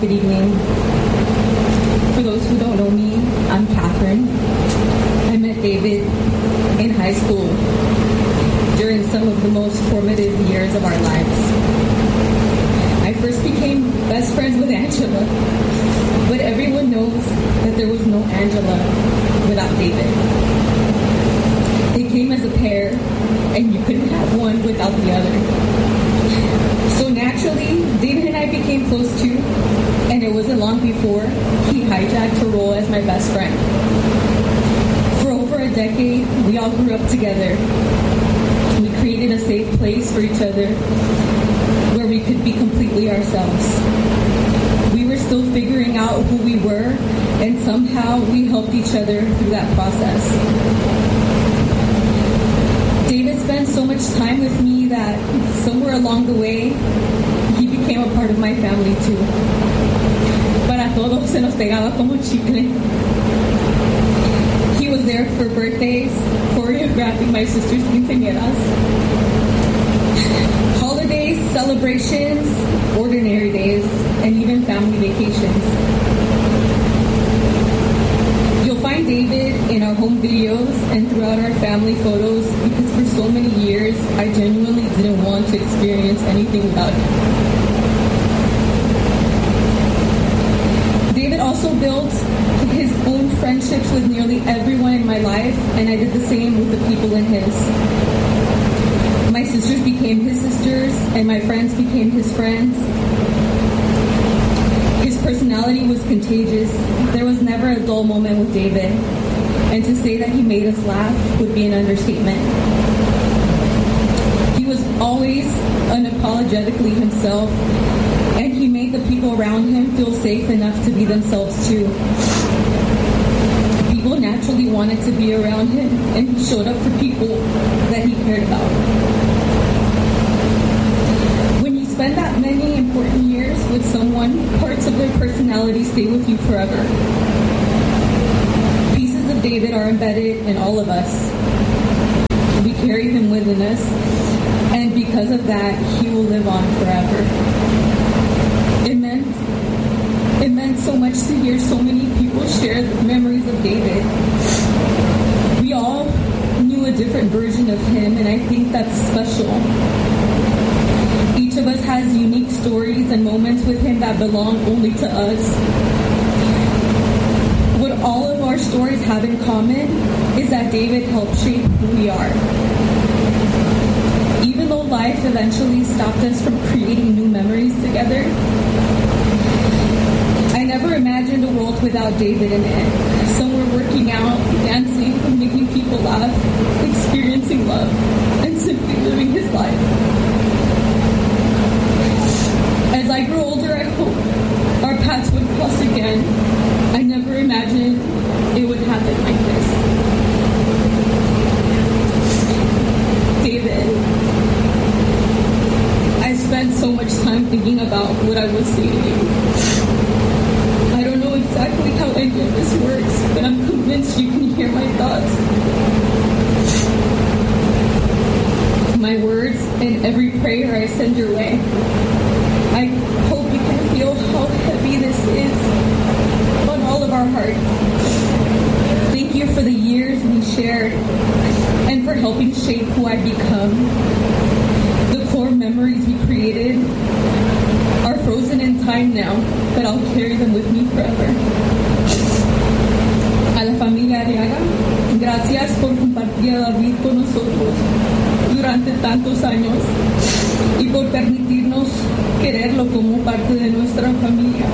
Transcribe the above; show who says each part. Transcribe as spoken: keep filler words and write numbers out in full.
Speaker 1: good evening. For those who don't know me, I'm Catherine. I met David in high school during some of the most formative years of our lives. I first became best friends with Angela, but everyone knows that there was no Angela without David. They came as a pair, and you couldn't have one without the other. So naturally, David and I became close too, and it wasn't long before he hijacked her role as my best friend. For over a decade, we all grew up together. We created a safe place for each other where we could be completely ourselves. We were still figuring out who we were, and somehow we helped each other through that process. David spent so much time with me that somewhere along the way, he became a part of my family too. Para todos se nos pegaba como chicle. He was there for birthdays, choreographing my sister's quinceañeras, holidays, celebrations, ordinary days, and even family vacations. You'll find David in our home videos and throughout our family photos because for so many years, I genuinely didn't want to experience anything without him. David also built his own friendships with nearly everyone in my life, and I did the same with the people in his. My sisters became his sisters, and my friends became his friends. His personality was contagious. There was never a dull moment with David, and to say that he made us laugh would be an understatement. He was always unapologetically himself, and he made the people around him feel safe enough to be themselves too. People naturally wanted to be around him, and he showed up for people that he cared about. When you spend that many important years with someone, parts of their personality stay with you forever. Pieces of David are embedded in all of us. We carry him within us, and because of that, he will live on forever. It meant, it meant so much to hear so many people share memories of David. We all knew a different version of him, and I think that's special. Each of us has unique stories and moments with him that belong only to us. What all of our stories have in common is that David helped shape who we are. Even though life eventually stopped us from creating new memories together, I never imagined a world without David in it. Somewhere working out, dancing, making people laugh, experiencing love, and simply living his life. As I grow older, I hope our paths would cross again. I never imagined it would happen like this. David, I spent so much time thinking about what I would say to you. I don't know exactly how any of this works, but I'm convinced you can hear my thoughts. My words and every prayer I send your way. I hope you can feel how heavy this is on all of our hearts. Thank you for the years we shared and for helping shape who I've become. The core memories we created are frozen in time now, but I'll carry them with me forever. A la familia Arriaga, gracias por compartir a David con nosotros durante tantos años y por permitirnos quererlo como parte de nuestra familia.